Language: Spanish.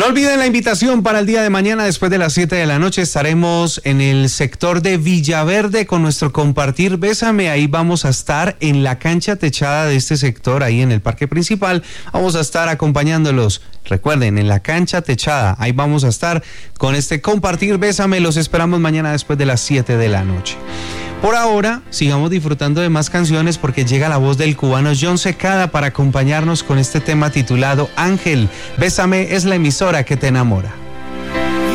No olviden la invitación para el día de mañana después de las 7 de la noche. Estaremos en el sector de Villaverde con nuestro Compartir Bésame. Ahí vamos a estar en la cancha techada de este sector, ahí en el parque principal. Vamos a estar acompañándolos. Recuerden, en la cancha techada. Ahí vamos a estar con este Compartir Bésame. Los esperamos mañana después de las 7 de la noche. Por ahora, sigamos disfrutando de más canciones porque llega la voz del cubano John Secada para acompañarnos con este tema titulado Ángel. Bésame es la emisora que te enamora.